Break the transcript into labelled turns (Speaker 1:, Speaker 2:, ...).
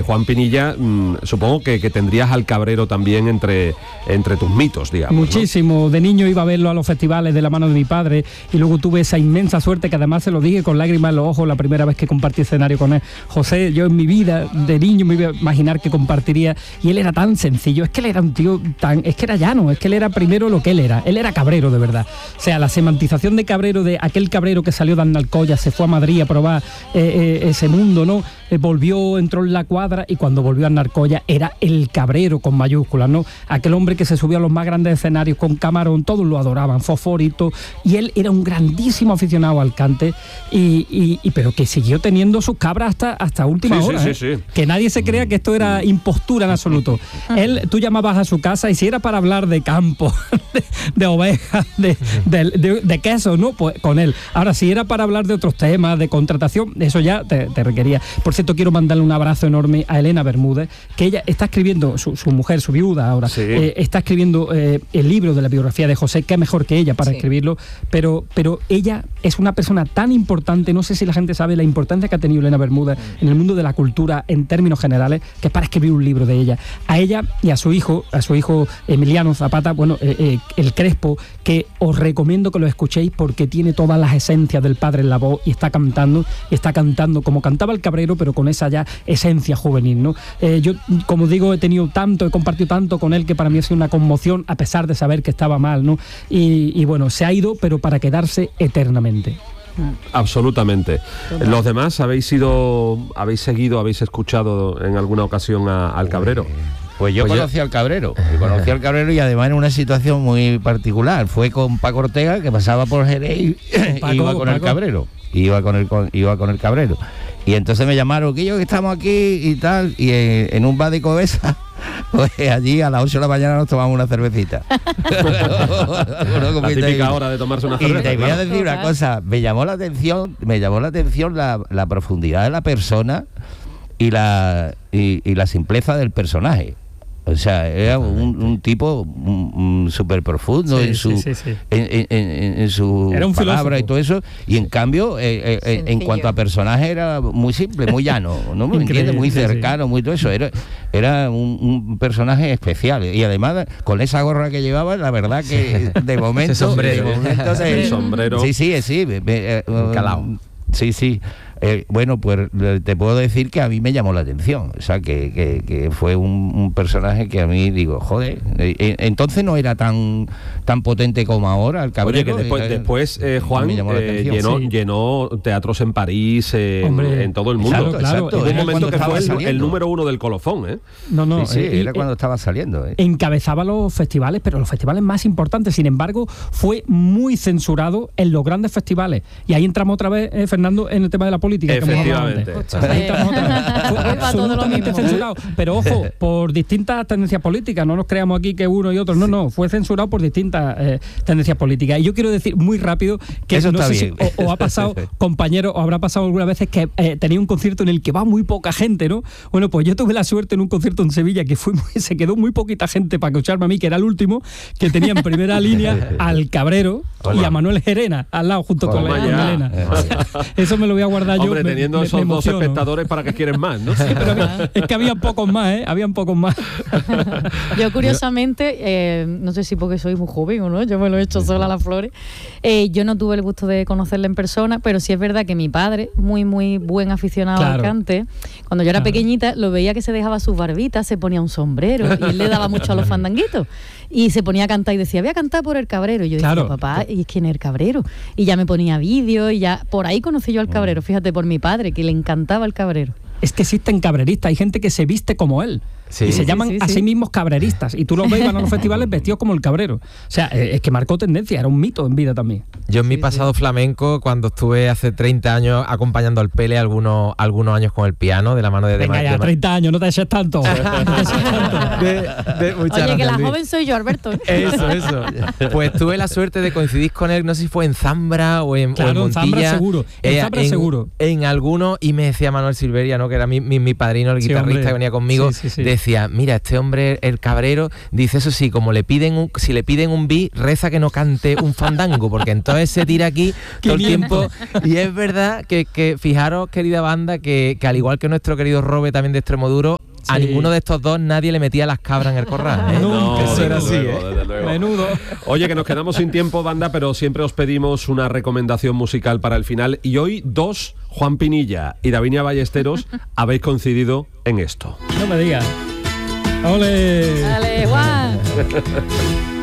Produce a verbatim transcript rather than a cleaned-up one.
Speaker 1: Juan Pinilla, mmm, supongo que, que tendrías al Cabrero también entre, entre tus mitos, digamos.
Speaker 2: Muchísimo, ¿no? De niño iba a verlo a los festivales de la mano de mi padre y luego tuve esa inmensa suerte que además se lo dije con lágrimas en los ojos la primera vez que compartí escenario con él. José, yo en mi vida de niño me iba a imaginar que compartiría, y él era tan sencillo, es que él era un tío tan, es que era llano, es que él era primero lo que él era, él era cabrero de verdad. O sea, la semantización de cabrero, de aquel cabrero que salió de Alcoya, se fue a Madrid a probar eh, eh, ese mundo, ¿no? Eh, volvió, entró en la cuadra y cuando volvió a Alcoya era el cabrero con mayúsculas, ¿no? Aquel hombre que se subió a los más grandes escenarios con camarón, todos lo adoraban, Fosforito, y él era un grandísimo aficionado al cante, y, y, y pero que siguió teniendo sus cabras hasta, hasta última
Speaker 1: sí,
Speaker 2: hora,
Speaker 1: sí,
Speaker 2: ¿eh?
Speaker 1: sí, sí.
Speaker 2: Que nadie se crea que esto era impostura en absoluto. Él, tú llamabas a su casa y si era para hablar de campo, de, de ovejas, de, de, de, de queso, ¿no? Pues con él. Ahora, si era para hablar de otros temas, de contratación, eso ya te, te requería. Por cierto, quiero mandarle un abrazo enorme a Elena Bermúdez, que ella está escribiendo, su, su mujer, su viuda ahora,
Speaker 1: sí.
Speaker 2: eh, está escribiendo eh, el libro de la biografía de José, que es mejor que ella para sí. escribirlo, pero, pero ella es una persona tan importante, no sé si la gente sabe la importancia que ha tenido Elena Bermúdez en el mundo de la cultura en términos generales, que es para escribir un libro de ella. A ella y a su hijo, a su hijo Emiliano Zapata, bueno, eh, eh, el Crespo, que os recomiendo que lo escuchéis porque tiene todas las esencias del padre en la voz y está cantando, y está cantando como cantaba el Cabrero, pero con esa ya esencia juvenil, ¿no? Eh, yo, como digo, he tenido tanto, he compartido tanto con él que para mí ha sido una conmoción, a pesar de saber que estaba mal, ¿no? Y, y bueno, se ha ido, pero para quedarse eternamente.
Speaker 1: Absolutamente. Los demás habéis sido, habéis seguido, habéis escuchado en alguna ocasión a, al Cabrero.
Speaker 3: Pues yo pues conocí yo... al Cabrero, yo conocí al Cabrero y además en una situación muy particular. Fue con Paco Ortega, que pasaba por Jerez y Paco, iba con Paco. el Cabrero. Iba con el con, iba con el Cabrero. Y entonces me llamaron, que yo que estamos aquí y tal, y en, en un bar de Covesa, pues allí a las ocho de la mañana nos tomamos una cervecita.
Speaker 1: La típica hora de tomarse una cerveza.
Speaker 3: Y te voy a decir una cosa, me llamó la atención, me llamó la atención la, la profundidad de la persona y la y, y la simpleza del personaje. O sea, era un, un tipo súper profundo sí, en su sí, sí, sí. En, en, en su palabra y todo eso, y en cambio eh, eh, en cuanto a personaje era muy simple, muy llano, ¿no me entiendes? Muy cercano, sí. muy todo eso. Era, era un, un personaje especial, y además con esa gorra que llevaba, la verdad que de momento,
Speaker 1: sombrero,
Speaker 3: de momento
Speaker 1: de, el sombrero,
Speaker 3: sí, sí, sí, me, me, uh,
Speaker 1: calado.
Speaker 3: Sí, sí. Eh, bueno, pues te puedo decir que a mí me llamó la atención, o sea, que, que, que fue un, un personaje que a mí digo, joder, eh, entonces no era tan tan potente como ahora el Cabrero.
Speaker 1: Oye, que después, eh, después eh, Juan eh, llenó, sí. llenó teatros en París, eh, en, en todo el mundo.
Speaker 3: Exacto, exacto.
Speaker 1: Hubo un momento que fue el, el número uno del colofón, ¿eh?
Speaker 2: No, no,
Speaker 3: sí, sí,
Speaker 2: eh,
Speaker 3: era
Speaker 2: eh,
Speaker 3: cuando estaba saliendo. Eh.
Speaker 2: Encabezaba los festivales, pero los festivales más importantes. Sin embargo, fue muy censurado en los grandes festivales. Y ahí entramos otra vez, eh, Fernando, en el tema de la política.
Speaker 1: Efectivamente.
Speaker 2: Ahí estamos otra vez. Fue absolutamente censurado. Pero ojo, por distintas tendencias políticas. No nos creamos aquí que uno y otro. No, no, fue censurado por distintas eh, tendencias políticas. Y yo quiero decir muy rápido que
Speaker 3: eso
Speaker 2: no
Speaker 3: está
Speaker 2: sé
Speaker 3: bien.
Speaker 2: si o, o ha pasado, compañero, o habrá pasado algunas veces que eh, tenía un concierto en el que va muy poca gente, ¿no? Bueno, pues yo tuve la suerte en un concierto en Sevilla que fue muy, se quedó muy poquita gente para escucharme a mí, que era el último, que tenía en primera línea al Cabrero Hola. y a Manuel Gerena al lado, junto Hola. con la Elena. Eso me lo voy a guardar
Speaker 1: Hombre,
Speaker 2: yo. Me,
Speaker 1: teniendo
Speaker 2: me,
Speaker 1: esos
Speaker 2: me
Speaker 1: dos espectadores, ¿para qué quieren más? ¿No?
Speaker 2: Sí, pero había, es que habían pocos más, ¿eh? Habían pocos más.
Speaker 4: Yo, curiosamente, eh, no sé si porque soy muy joven o no, yo me lo he hecho sola a las flores, eh, yo no tuve el gusto de conocerle en persona, pero sí es verdad que mi padre, muy, muy buen aficionado claro. al cante, cuando yo era claro. pequeñita, lo veía que se dejaba sus barbitas, se ponía un sombrero y él le daba mucho a los fandanguitos. Y se ponía a cantar y decía, voy a cantar por el Cabrero. Y yo decía, claro. papá, ¿y quién es el Cabrero? Y ya me ponía vídeos y ya, por ahí conocí yo al Cabrero, fíjate, por mi padre, que le encantaba el Cabrero.
Speaker 2: Es que existen cabreristas, hay gente que se viste como él. Sí. Y se llaman sí, sí, sí. a sí mismos cabreristas. Y tú los ves, van a los festivales vestidos como el Cabrero. O sea, es que marcó tendencia, era un mito en vida también.
Speaker 5: Yo en mi
Speaker 2: sí,
Speaker 5: pasado sí. flamenco, cuando estuve hace treinta años acompañando al Pele algunos, algunos años con el piano, de la mano de...
Speaker 2: Venga,
Speaker 5: de
Speaker 2: ya,
Speaker 5: de
Speaker 2: treinta años, no te eches tanto. No te eches tanto.
Speaker 5: De, de,
Speaker 4: Oye,
Speaker 5: gracias,
Speaker 4: que la
Speaker 5: Luis.
Speaker 4: joven soy yo, Alberto.
Speaker 5: Eso, eso. Pues tuve la suerte de coincidir con él, no sé si fue en Zambra o en,
Speaker 2: claro,
Speaker 5: o en Montilla.
Speaker 2: en Zambra seguro. En
Speaker 5: eh,
Speaker 2: Zambra
Speaker 5: en,
Speaker 2: seguro.
Speaker 5: En alguno, y me decía Manuel Silveria, ¿no? Que era mi, mi, mi padrino, el
Speaker 2: sí,
Speaker 5: guitarrista
Speaker 2: hombre.
Speaker 5: que venía conmigo, sí, sí, sí. decía, mira, este hombre, el Cabrero, dice, eso sí, como le piden un, si le piden un bi, reza que no cante un fandango, porque entonces se tira aquí todo el tiempo. Y es verdad que, que fijaros, querida banda, que, que al igual que nuestro querido Robe también de Extremoduro, a
Speaker 2: Sí.
Speaker 5: ninguno de estos dos nadie le metía las cabras en el corral. ¿eh?
Speaker 2: Nunca, eso
Speaker 1: desde
Speaker 2: era así,
Speaker 1: luego,
Speaker 2: ¿eh?
Speaker 1: desde luego.
Speaker 2: Menudo.
Speaker 1: Oye, que nos quedamos sin tiempo, banda, pero siempre os pedimos una recomendación musical para el final. Y hoy dos, Juan Pinilla y Davinia Ballesteros, habéis coincidido en esto.
Speaker 2: No me digas. ¡Ole!
Speaker 4: Dale, Juan.